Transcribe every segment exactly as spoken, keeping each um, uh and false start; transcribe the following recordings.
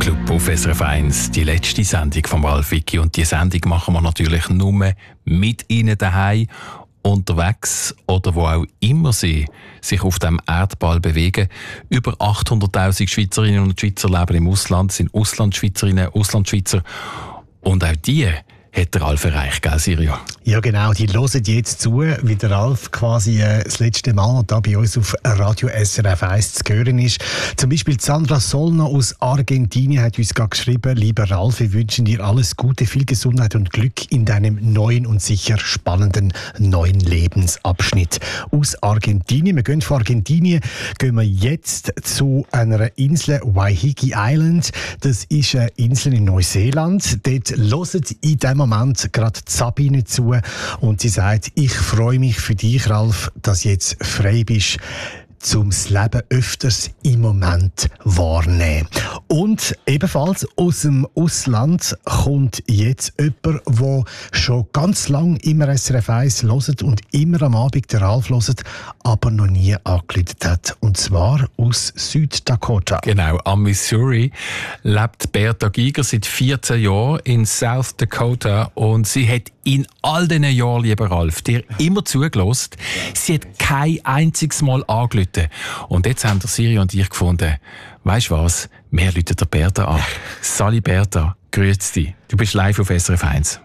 Club auf S R F eins, die letzte Sendung von Ralf Wicki. Und die Sendung machen wir natürlich nur mit Ihnen daheim, unterwegs oder wo auch immer Sie sich auf dem Erdball bewegen. Über achthunderttausend Schweizerinnen und Schweizer leben im Ausland, sind Auslandschweizerinnen, Auslandschweizer. Und auch die hat der Ralf erreicht, gell, Sirio? Ja, genau. Die hören jetzt zu, wie der Ralf quasi äh, das letzte Mal da bei uns auf Radio S R F eins zu hören ist. Zum Beispiel Sandra Solno aus Argentinien hat uns gerade geschrieben: Lieber Ralf, wir wünschen dir alles Gute, viel Gesundheit und Glück in deinem neuen und sicher spannenden neuen Lebensabschnitt. Aus Argentinien. Wir gehen von Argentinien gehen wir jetzt zu einer Insel, Waiheke Island. Das ist eine Insel in Neuseeland. Dort hören in diesem Moment gerade Sabine zu und sie sagt: Ich freue mich für dich, Ralf, dass du jetzt frei bist, um das Leben öfters im Moment wahrnehmen. Und ebenfalls aus dem Ausland kommt jetzt jemand, der schon ganz lange immer S R F eins hört und immer am Abend den Ralf hört, aber noch nie angerufen hat. Und zwar aus Süddakota. Genau, am Missouri lebt Bertha Giger seit vierzehn Jahren in South Dakota und sie hat in all diesen Jahren, lieber Ralf, dir immer zugelassen. Sie hat kein einziges Mal angerufen. Und jetzt haben der Siri und ich gefunden, weisst du was, wir rufen der Bertha an. Sali Bertha, grüß dich. Du bist live auf S R F eins.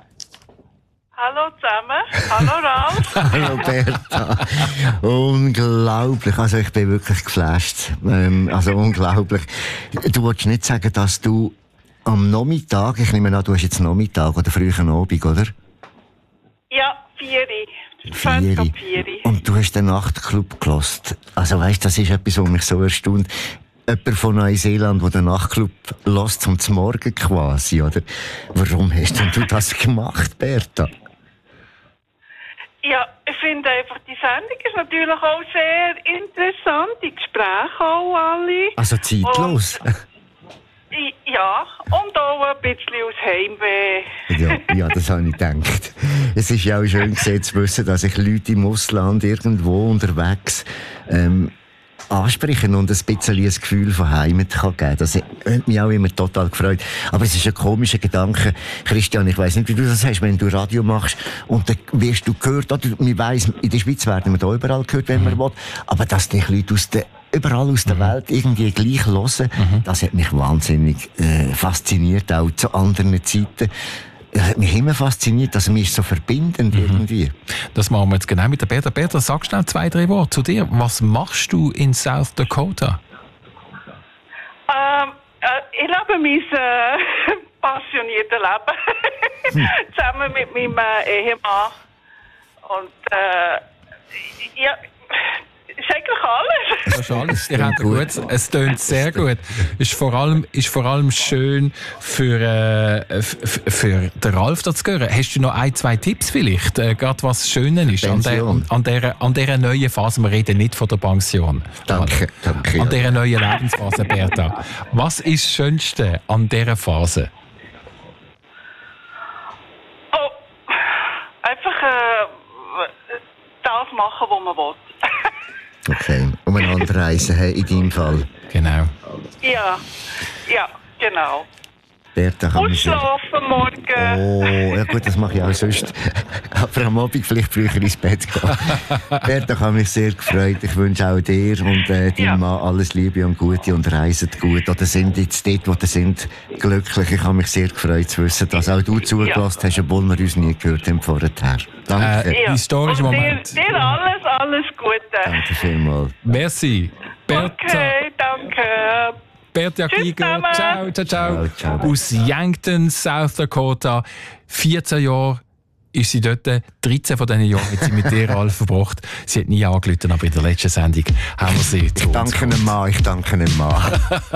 Hallo zusammen. Hallo Ralf. Hallo Bertha. Unglaublich. Also ich bin wirklich geflasht. Ähm, also unglaublich. Du wolltest nicht sagen, dass du am Nachmittag, ich nehme an, du hast jetzt Nachmittag oder frühen Abend, oder? Ja, Vieri. Vieri. Und du hast den Nachtclub gehört. Also weisst, das ist etwas, was mich so erstaunt. Jemand von Neuseeland, der den Nachtclub hört, zum Morgen quasi, oder? Warum hast denn du das gemacht, Bertha? Ja, ich finde einfach, die Sendung ist natürlich auch sehr interessant. Die Gespräche auch alle. Also zeitlos? Und, ja, und auch ein bisschen aus Heimweh. Ja, ja, das habe ich gedacht. Es ist ja auch schön gesehen zu wissen, dass ich Leute im Ausland irgendwo unterwegs ähm, ansprechen und ein bisschen ein Gefühl von Heimat kann geben. Das hat mich auch immer total gefreut. Aber es ist ein komischer Gedanke. Christian, ich weiss nicht, wie du das hast, wenn du Radio machst und dann wirst du gehört, oder man weiss, in der Schweiz werden wir da überall gehört, wenn man will, aber dass dich Leute aus der überall aus der Welt irgendwie gleich hören, mhm. das hat mich wahnsinnig äh, fasziniert, auch zu anderen Zeiten. Es hat mich immer fasziniert, dass mich so verbindend mhm. irgendwie. Das machen wir jetzt genau mit der Bertha. Bertha, sag schnell zwei, drei Worte zu dir. Was machst du in South Dakota? Ähm, äh, ich lebe mein äh, passioniertes Leben. hm. Zusammen mit meinem äh, Ehemann. Und äh, ja... ist eigentlich alles. Das ist alles. Ihr habt gut. Es tönt sehr gut. Ist vor allem, ist vor allem schön für, äh, für, für den Ralf da zu hören. Hast du noch ein, zwei Tipps vielleicht? Äh, gerade was Schönes ist an, der, an, dieser, an dieser neuen Phase. Wir reden nicht von der Pension. Danke, danke. An dieser neuen Lebensphase, Bertha. Was ist das Schönste an dieser Phase? Oh, einfach äh, das machen, was man will. Okay, umeinander reisen, hey, in deinem Fall. Genau. Ja, ja, genau. Bertha, kann man sehr... Ausschlafen morgen. Oh, ja gut, das mache ich auch sonst. Aber am Abend vielleicht früher ins Bett gehen. Bertha, hat mich sehr gefreut. Ich wünsche auch dir und äh, deinem ja. Mann alles Liebe und Gute und reiset gut. Oder sind jetzt dort, wo ihr sind, glücklich. Ich habe mich sehr gefreut zu wissen, dass auch du zugelassen ja. hast, obwohl wir uns nie gehört haben vorher. Danke. Äh, ja. Historischer Moment. Dir, dir alles, alles Gute. Danke vielmals. Merci. Bertha. Okay, danke. Bertha Giger, ciao, ciao, ciao. ciao. Aus Yankton, South Dakota. vierzehn Jahre ist sie dort. dreizehn von diesen Jahren hat sie mit dir Ralf verbracht. Sie hat nie angerufen, aber in der letzten Sendung haben wir sie zu Ich danke einem Mann, ich danke einem Mann.